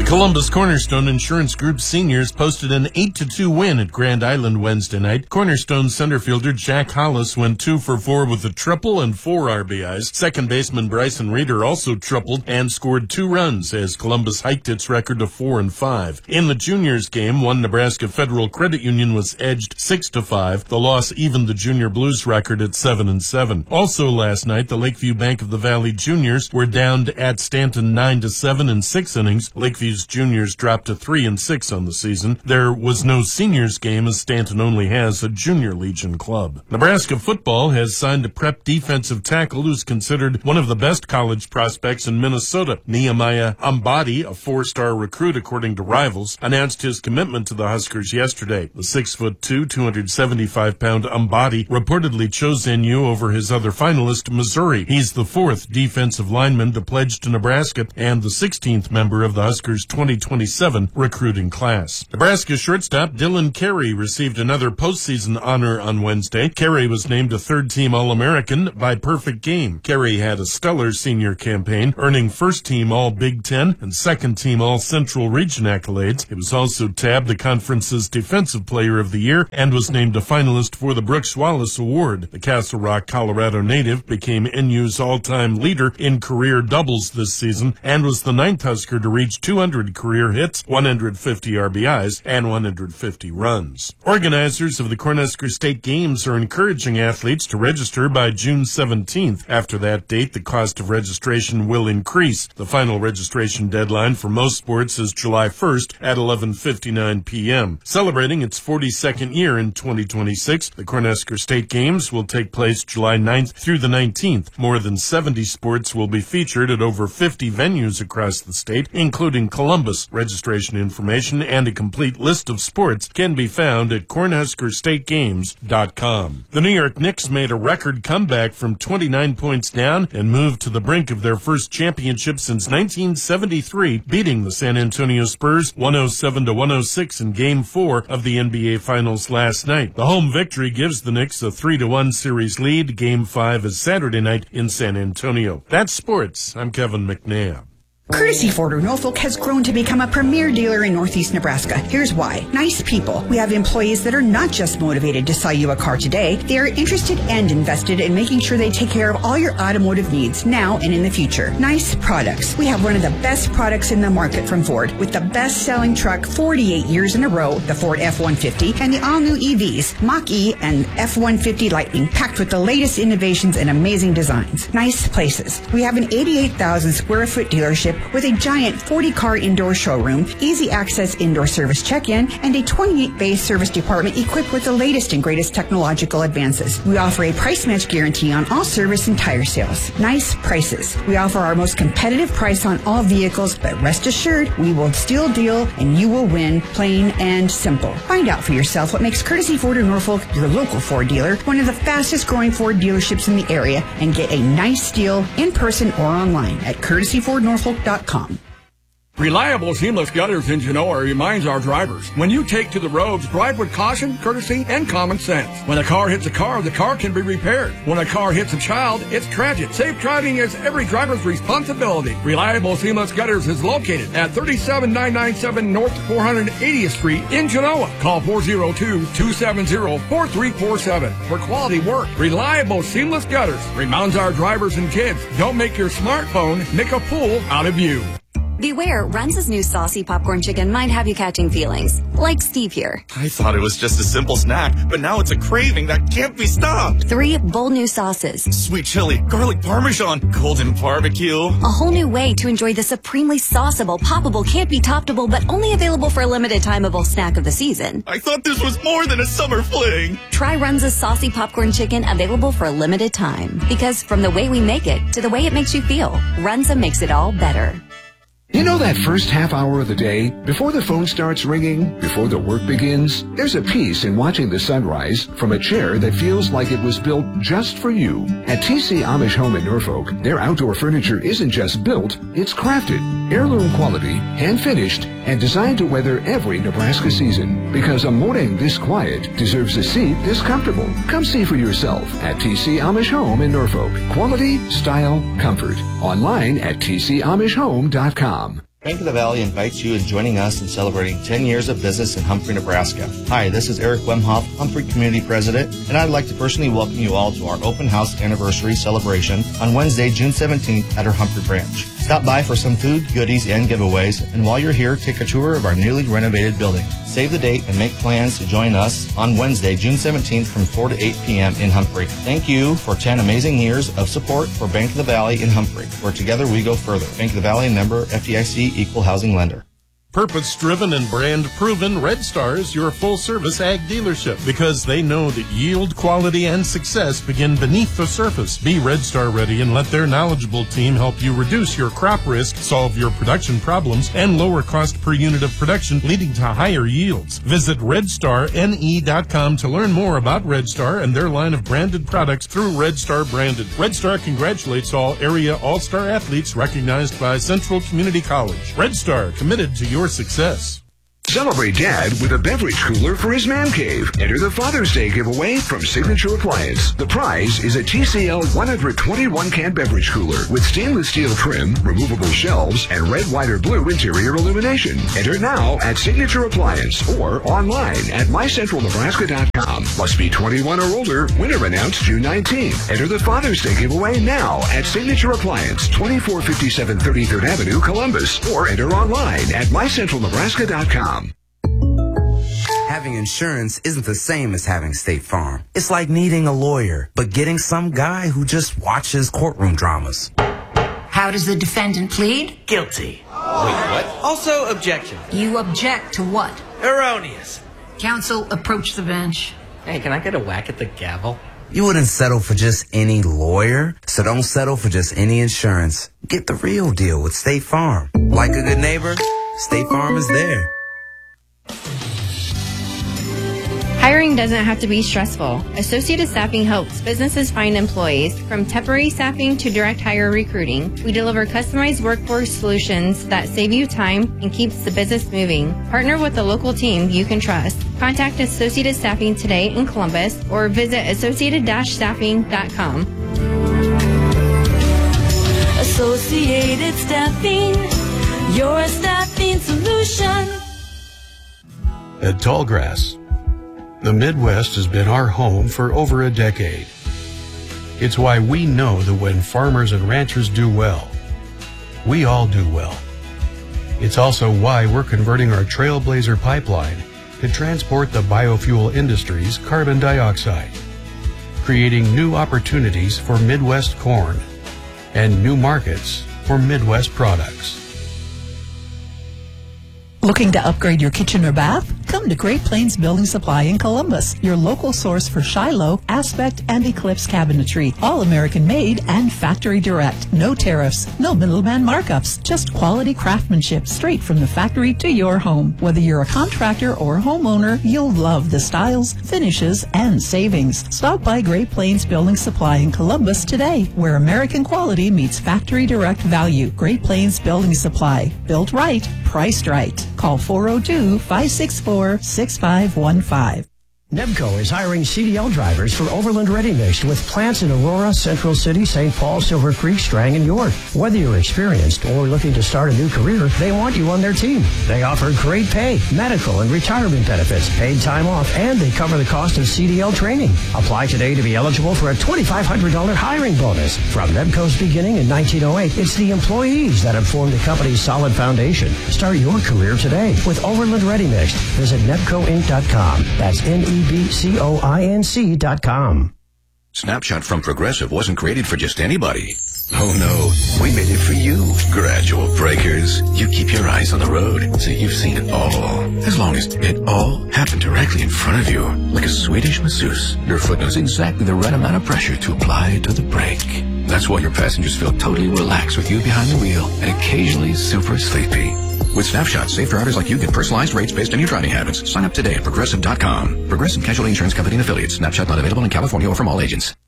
Columbus Cornerstone Insurance Group seniors posted an 8-2 win at Grand Island Wednesday night. Cornerstone center fielder Jack Hollis went 2 for 4 with a triple and 4 RBIs. Second baseman Bryson Reeder also tripled and scored 2 runs as Columbus hiked its record to 4-5. In the juniors game, one Nebraska Federal Credit Union was edged 6-5. The loss evened the Junior Blues record at 7-7. Also last night, the Lakeview Bank of the Valley juniors were downed at Stanton 9-7 in 6 innings. Lakeview's juniors dropped to 3-6 on the season. There was no seniors game as Stanton only has a junior Legion club. Nebraska football has signed a prep defensive tackle who's considered one of the best college prospects in Minnesota. Nehemiah Ambati, a 4-star recruit according to Rivals, announced his commitment to the Huskers yesterday. The 6'2", 275-pound Ambati reportedly chose NU over his other finalist, Missouri. He's the 4th defensive lineman to pledge to Nebraska and the 16th member of the Huskers' 2027 recruiting class. Nebraska shortstop Dylan Carey received another postseason honor on Wednesday. Carey was named a third-team All-American by Perfect Game. Carey had a stellar senior campaign, earning first-team All-Big Ten and second-team All-Central Region accolades. He was also tabbed the conference's Defensive Player of the Year and was named a finalist for the Brooks Wallace Award. The Castle Rock, Colorado native became NU's all-time leader in career doubles this season and was the 9th Husker to reach 200 career hits, 150 RBIs, and 150 runs. Organizers of the Cornhusker State Games are encouraging athletes to register by June 17th. After that date, the cost of registration will increase. The final registration deadline for most sports is July 1st at 11:59 p.m. Celebrating its 42nd year in 2026, the Cornhusker State Games will take place July 9th through the 19th. More than 70 sports will be featured at over 50 venues across the state, including Columbus. Registration information and a complete list of sports can be found at CornhuskerStateGames.com. The New York Knicks made a record comeback from 29 points down and moved to the brink of their first championship since 1973, beating the San Antonio Spurs 107-106 in Game 4 of the NBA Finals last night. The home victory gives the Knicks a 3-1 series lead. Game 5 is Saturday night in San Antonio. That's sports. I'm Kevin McNabb. Courtesy Ford of Norfolk has grown to become a premier dealer in Northeast Nebraska. Here's why. Nice people. We have employees that are not just motivated to sell you a car today. They are interested and invested in making sure they take care of all your automotive needs now and in the future. Nice products. We have one of the best products in the market from Ford with the best-selling truck 48 years in a row, the Ford F-150, and the all-new EVs, Mach-E and F-150 Lightning, packed with the latest innovations and amazing designs. Nice places. We have an 88,000 square foot dealership with a giant 40-car indoor showroom, easy access indoor service check-in, and a 28-bay service department equipped with the latest and greatest technological advances. We offer a price match guarantee on all service and tire sales. Nice prices. We offer our most competitive price on all vehicles, but rest assured, we will still deal and you will win, plain and simple. Find out for yourself what makes Courtesy Ford of Norfolk your local Ford dealer, one of the fastest growing Ford dealerships in the area, and get a nice deal in person or online at courtesyfordnorfolk.com. Reliable Seamless Gutters in Genoa reminds our drivers, when you take to the roads, drive with caution, courtesy, and common sense. When a car hits a car, the car can be repaired. When a car hits a child, it's tragic. Safe driving is every driver's responsibility. Reliable Seamless Gutters is located at 37997 North 480th Street in Genoa. Call 402-270-4347 for quality work. Reliable Seamless Gutters reminds our drivers and kids, don't make your smartphone make a fool out of you. Beware, Runza's new saucy popcorn chicken might have you catching feelings. Like Steve here. I thought it was just a simple snack, but now it's a craving that can't be stopped. 3 bold new sauces. Sweet chili, garlic parmesan, golden barbecue. A whole new way to enjoy the supremely sauceable, poppable, can't be toppable, but only available for a limited timeable snack of the season. I thought this was more than a summer fling. Try Runza's saucy popcorn chicken, available for a limited time. Because from the way we make it to the way it makes you feel, Runza makes it all better. You know that first half hour of the day, before the phone starts ringing, before the work begins? There's a peace in watching the sunrise from a chair that feels like it was built just for you. At TC Amish Home in Norfolk, their outdoor furniture isn't just built, it's crafted. Heirloom quality, hand-finished, and designed to weather every Nebraska season. Because a morning this quiet deserves a seat this comfortable. Come see for yourself at TC Amish Home in Norfolk. Quality, style, comfort. Online at tcamishhome.com. Bank of the Valley invites you in joining us in celebrating 10 years of business in Humphrey, Nebraska. Hi, this is Eric Wemhoff, Humphrey Community President, and I'd like to personally welcome you all to our open house anniversary celebration on Wednesday, June 17th at our Humphrey branch. Stop by for some food, goodies, and giveaways, and while you're here, take a tour of our newly renovated building. Save the date and make plans to join us on Wednesday, June 17th from 4 to 8 p.m. in Humphrey. Thank you for 10 amazing years of support for Bank of the Valley in Humphrey, where together we go further. Bank of the Valley, member FDIC, equal housing lender. Purpose-driven and brand-proven, Red Star is your full-service ag dealership because they know that yield, quality, and success begin beneath the surface. Be Red Star ready and let their knowledgeable team help you reduce your crop risk, solve your production problems, and lower cost per unit of production, leading to higher yields. Visit RedStarNE.com to learn more about Red Star and their line of branded products through Red Star branded. Red Star congratulates all area all-star athletes recognized by Central Community College. Red Star, committed to your success. Celebrate Dad with a beverage cooler for his man cave. Enter the Father's Day giveaway from Signature Appliance. The prize is a TCL 121-can beverage cooler with stainless steel trim, removable shelves, and red, white, or blue interior illumination. Enter now at Signature Appliance or online at mycentralnebraska.com. Must be 21 or older. Winner announced June 19th. Enter the Father's Day giveaway now at Signature Appliance, 2457 33rd Avenue, Columbus, or enter online at mycentralnebraska.com. Having insurance isn't the same as having State Farm. It's like needing a lawyer, but getting some guy who just watches courtroom dramas. How does the defendant plead? Guilty. Wait, what? Also, objection. You object to what? Erroneous. Counsel, approach the bench. Hey, can I get a whack at the gavel? You wouldn't settle for just any lawyer, so don't settle for just any insurance. Get the real deal with State Farm. Like a good neighbor, State Farm is there. Hiring doesn't have to be stressful. Associated Staffing helps businesses find employees. From temporary staffing to direct hire recruiting, we deliver customized workforce solutions that save you time and keeps the business moving. Partner with a local team you can trust. Contact Associated Staffing today in Columbus or visit associated-staffing.com. Associated Staffing, your staffing solution. At Tallgrass, the Midwest has been our home for over a decade. It's why we know that when farmers and ranchers do well, we all do well. It's also why we're converting our Trailblazer pipeline to transport the biofuel industry's carbon dioxide, creating new opportunities for Midwest corn and new markets for Midwest products. Looking to upgrade your kitchen or bath? Come to Great Plains Building Supply in Columbus, your local source for Shiloh, Aspect, and Eclipse cabinetry. All American made and factory direct. No tariffs, no middleman markups, just quality craftsmanship straight from the factory to your home. Whether you're a contractor or homeowner, you'll love the styles, finishes, and savings. Stop by Great Plains Building Supply in Columbus today, where American quality meets factory direct value. Great Plains Building Supply. Built right, priced right. Call 402-564-6515. Nebco is hiring CDL drivers for Overland Ready Mix with plants in Aurora, Central City, St. Paul, Silver Creek, Strang, and York. Whether you're experienced or looking to start a new career, they want you on their team. They offer great pay, medical and retirement benefits, paid time off, and they cover the cost of CDL training. Apply today to be eligible for a $2,500 hiring bonus. From Nebco's beginning in 1908, it's the employees that have formed the company's solid foundation. Start your career today with Overland Ready Mix. Visit NebcoInc.com. That's NebcoInc.com. Snapshot from Progressive wasn't created for just anybody. Oh no, we made it for you. Gradual breakers. You keep your eyes on the road, so you've seen it all. As long as it all happened directly in front of you, like a Swedish masseuse. Your foot knows exactly the right amount of pressure to apply to the brake. That's why your passengers feel totally relaxed with you behind the wheel and occasionally super sleepy. With Snapshot, safe drivers like you get personalized rates based on your driving habits. Sign up today at Progressive.com. Progressive Casualty Insurance Company and Affiliates. Snapshot not available in California or from all agents.